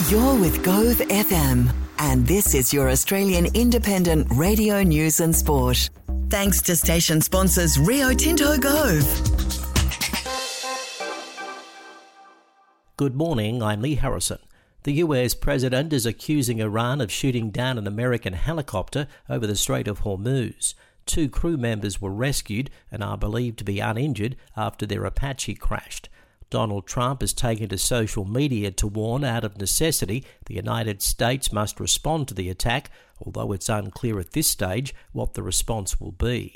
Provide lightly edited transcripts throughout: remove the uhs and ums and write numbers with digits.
You're with Gove FM, and this is your Australian independent radio news and sport. Thanks to station sponsors Rio Tinto Gove. Good morning, I'm Lee Harrison. The US president is accusing Iran of shooting down an American helicopter over the Strait of Hormuz. 2 crew members were rescued and are believed to be uninjured after their Apache crashed. Donald Trump has taken to social media to warn out of necessity the United States must respond to the attack, although it's unclear at this stage what the response will be.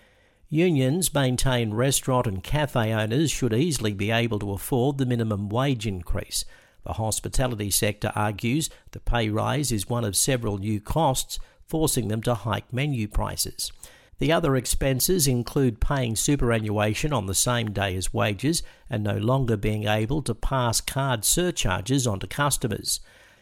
Unions maintain restaurant and cafe owners should easily be able to afford the minimum wage increase. The hospitality sector argues the pay rise is one of several new costs, forcing them to hike menu prices. The other expenses include paying superannuation on the same day as wages and no longer being able to pass card surcharges onto customers.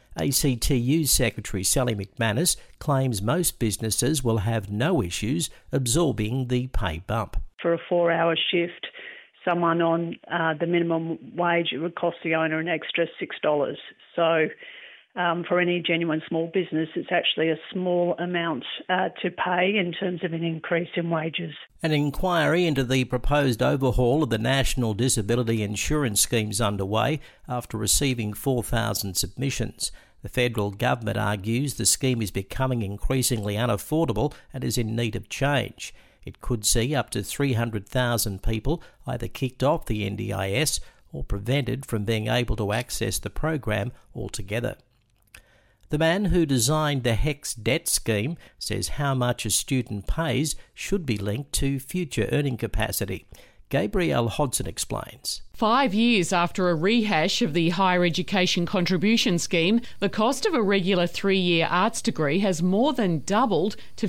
ACTU Secretary Sally McManus claims most businesses will have no issues absorbing the pay bump. For a 4-hour shift, someone on the minimum wage, it would cost the owner an extra $6. So for any genuine small business, it's actually a small amount to pay in terms of an increase in wages. An inquiry into the proposed overhaul of the National Disability Insurance Scheme is underway after receiving 4,000 submissions. The federal government argues the scheme is becoming increasingly unaffordable and is in need of change. It could see up to 300,000 people either kicked off the NDIS or prevented from being able to access the program altogether. The man who designed the HECS debt scheme says how much a student pays should be linked to future earning capacity. Gabrielle Hodson explains. 5 years after a rehash of the Higher Education Contribution Scheme, the cost of a regular 3-year arts degree has more than doubled to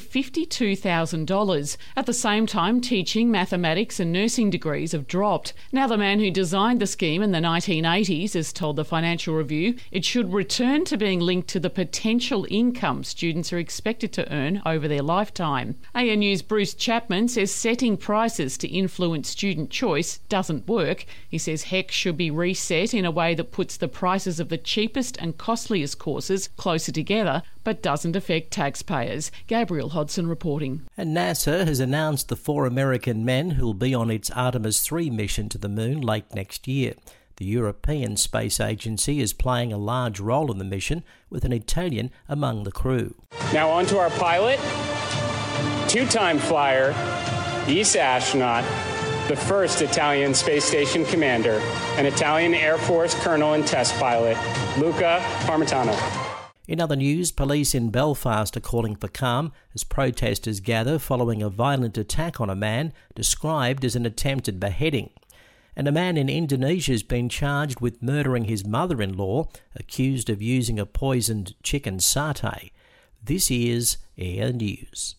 $52,000. At the same time, teaching, mathematics and nursing degrees have dropped. Now the man who designed the scheme in the 1980s has told the Financial Review it should return to being linked to the potential income students are expected to earn over their lifetime. ANU's Bruce Chapman says setting prices to influence student choice doesn't work. He says HECS should be reset in a way that puts the prices of the cheapest and costliest courses closer together, but doesn't affect taxpayers. Gabrielle Hodson reporting. And NASA has announced the 4 American men who'll be on its Artemis 3 mission to the moon late next year. The European Space Agency is playing a large role in the mission, with an Italian among the crew. Now on to our pilot, 2-time flyer, ESA astronaut, the first Italian space station commander, an Italian Air Force colonel and test pilot, Luca Parmitano. In other news, police in Belfast are calling for calm as protesters gather following a violent attack on a man described as an attempted beheading. And a man in Indonesia has been charged with murdering his mother-in-law, accused of using a poisoned chicken satay. This is Air News.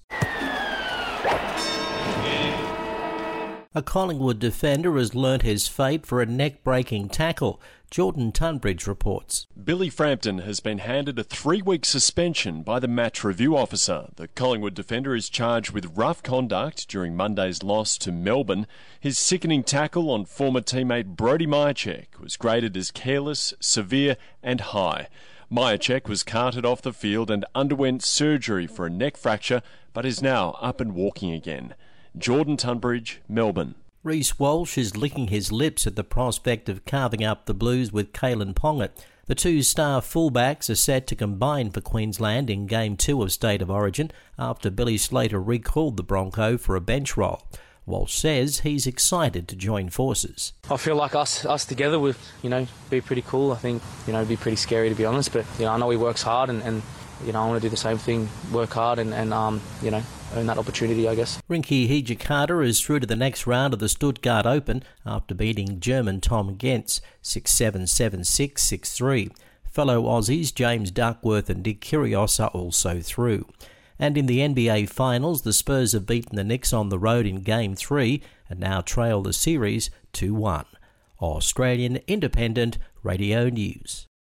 A Collingwood defender has learnt his fate for a neck-breaking tackle. Jordan Tunbridge reports. Billy Frampton has been handed a 3-week suspension by the match review officer. The Collingwood defender is charged with rough conduct during Monday's loss to Melbourne. His sickening tackle on former teammate Brodie Mihocek was graded as careless, severe and high. Mihocek was carted off the field and underwent surgery for a neck fracture, but is now up and walking again. Jordan Tunbridge, Melbourne. Reece Walsh is licking his lips at the prospect of carving up the Blues with Kalen Ponga. The 2 star fullbacks are set to combine for Queensland in Game 2 of State of Origin after Billy Slater recalled the Bronco for a bench role. Walsh says he's excited to join forces. I feel like us together would, be pretty cool. I think, it'd be pretty scary to be honest, but, I know he works hard and I want to do the same thing, work hard and earn that opportunity, I guess. Rinky Hijikata is through to the next round of the Stuttgart Open after beating German Tom Gentz 6-7, 7-6, 6-3. Fellow Aussies James Duckworth and Nick Kyrgios are also through. And in the NBA Finals, the Spurs have beaten the Knicks on the road in Game 3 and now trail the series 2-1. Australian Independent Radio News.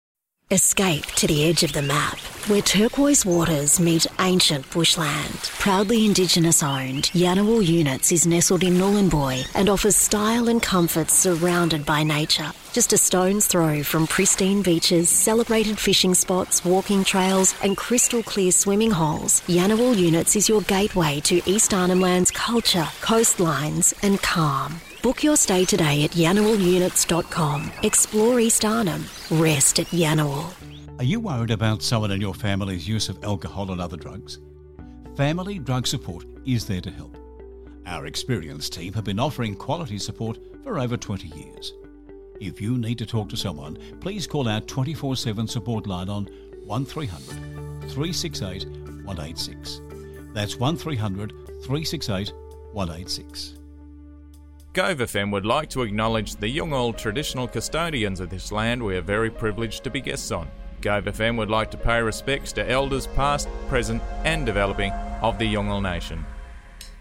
Escape to the edge of the map, where turquoise waters meet ancient bushland. Proudly Indigenous owned, Yanawal Units is nestled in Nhulunbuy and offers style and comfort surrounded by nature. Just a stone's throw from pristine beaches, celebrated fishing spots, walking trails and crystal clear swimming holes, Yanawal Units is your gateway to East Arnhem Land's culture, coastlines and calm. Book your stay today at yanawalunits.com. Explore East Arnhem. Rest at Yanawal. Are you worried about someone in your family's use of alcohol and other drugs? Family Drug Support is there to help. Our experienced team have been offering quality support for over 20 years. If you need to talk to someone, please call our 24/7 support line on 1300 368 186. That's 1300 368 186. Gove FM would like to acknowledge the Yolngu traditional custodians of this land we are very privileged to be guests on. Gove FM would like to pay respects to elders past, present and developing of the Yolngu Nation.